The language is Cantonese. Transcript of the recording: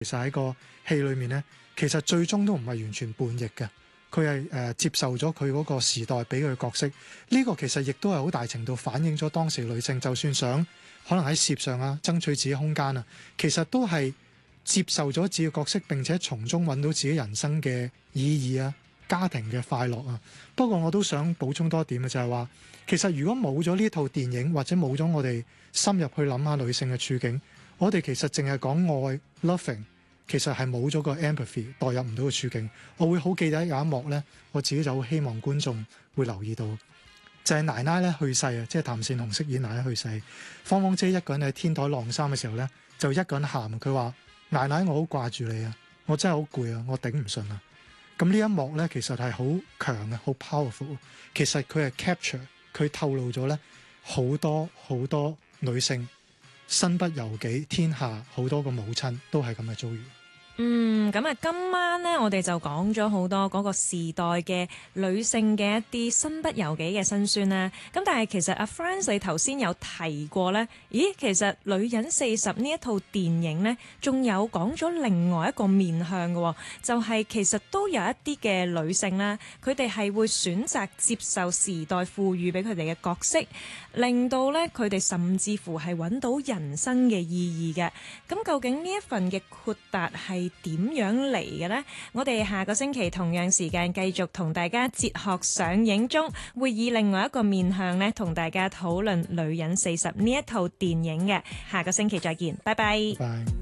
其實喺個戲裏面咧，其實最終都唔係完全叛逆嘅，佢係接受咗佢嗰個時代俾佢嘅角色。呢個其實亦都係好大程度反映咗當時女性就算想可能喺事業上啊爭取自己空間啊，其實都係接受咗自己嘅角色，並且從中揾到自己人生嘅意義啊、家庭嘅快樂啊。不過我都想補充多一點嘅就係話，其實如果冇咗呢套電影，或者冇咗我哋深入去諗下女性嘅處境，我哋其實淨係講愛 loving， 其實係冇咗個 empathy， 代入唔到個處境。我會好記得有一幕呢，我自己就好希望觀眾會留意到，就係奶奶咧去世啊，即係譚善紅飾演奶奶去世，芳芳姐一個人喺天台晾衫嘅時候呢，就一個人喊，佢話奶奶我好掛住你啊，我真係好攰啊，我頂唔順啊。咁呢一幕呢，其實係好強嘅，好 powerful。其實佢係 capture， 佢透露咗呢好多好多女性身不由己，天下好多個母親都係咁嘅遭遇。 咁啊，今晚咧，我哋就講咗好多嗰個時代嘅女性嘅一啲身不由己嘅辛酸啦。咁但係其實阿 Franz 你頭先有提過咧，咦，其實《女人40》呢一套電影咧，仲有講咗另外一個面向嘅，就係其實都有一啲嘅女性啦，佢哋係會選擇接受時代賦予俾佢哋嘅角色，令到咧佢哋甚至乎係揾到人生嘅意義嘅。咁究竟呢一份嘅豁達係點樣嚟嘅呢？我哋下個星期同樣時間繼續同大家哲學上映中，會以另外一個面向咧，同大家討論《女人40》呢一套電影嘅。下個星期再見，拜拜。 拜。